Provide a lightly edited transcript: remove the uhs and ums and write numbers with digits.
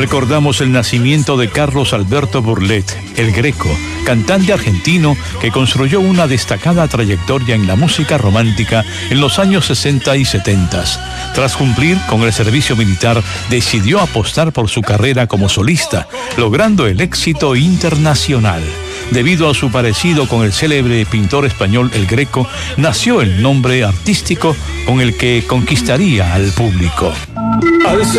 recordamos el nacimiento de Carlos Alberto Burlet, el Greco, cantante argentino que construyó una destacada trayectoria en la música romántica en los años 60 y 70. Tras cumplir con el servicio militar, decidió apostar por su carrera como solista, logrando el éxito internacional. Debido a su parecido con el célebre pintor español El Greco, nació el nombre artístico con el que conquistaría al público.